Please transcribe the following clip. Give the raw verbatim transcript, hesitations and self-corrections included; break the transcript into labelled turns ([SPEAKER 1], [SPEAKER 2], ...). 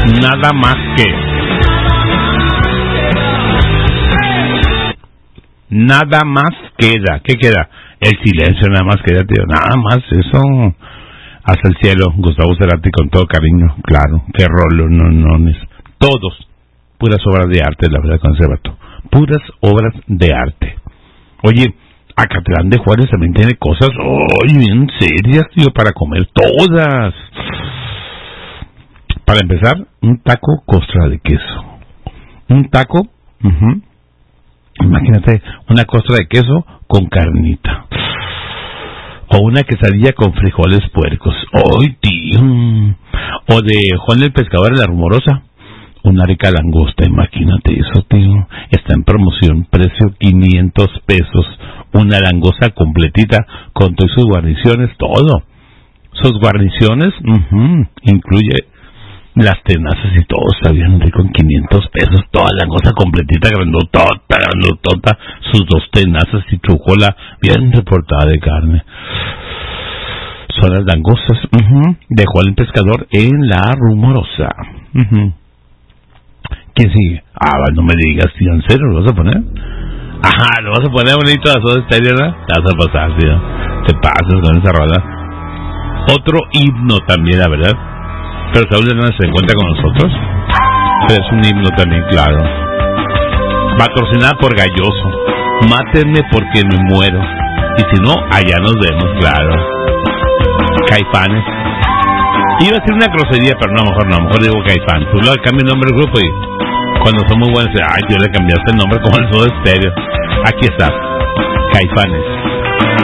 [SPEAKER 1] Nada más que. Nada más queda. ¿Qué queda? El silencio nada más queda, tío. Nada más eso. Hasta el cielo. Gustavo Cerati con todo cariño. Claro. Qué rolo. No, no. Todos. Puras obras de arte, la verdad, con ese vato. Puras obras de arte. Oye, Acatlán de Juárez también tiene cosas, ¡ay, bien serias, tío! Para comer todas. Para empezar, un taco costra de queso. Un taco, uh-huh. Imagínate, una costra de queso con carnita. O una quesadilla con frijoles puercos. ¡Ay, tío! O de Juan el Pescador de la Rumorosa. Una rica langosta, imagínate eso, tío. Está en promoción, precio quinientos pesos. Una langosta completita con todas sus guarniciones, todo. Sus guarniciones, uh-huh, incluye las tenazas y todo. Está bien rico en quinientos pesos. Toda langosta completita, grandotota, grandotota. Sus dos tenazas y trujola bien reportada de carne. Son las langostas, uh-huh, de Juan el Pescador en la Rumorosa. Uh-huh. ¿Quién sigue? Ah, no me digas, tío, ¿en serio lo vas a poner? Ajá, lo vas a poner bonito a Soda Stereo, ¿verdad? Te vas a pasar, tío. Te pasas con esa rola. Otro himno también, la verdad. Pero Saúl Hernández se encuentra con nosotros. Pero es un himno también, claro. Patrocinada por Galloso. Mátenme porque me muero. Y si no, allá nos vemos, claro. Caifanes. Iba a decir una grosería, pero no, a lo mejor no, a lo mejor digo Caifán. Tú le cambias el nombre del grupo y cuando son muy buenos, ay, yo le cambiaste el nombre como el Soda Stereo. Aquí está, Caifanes.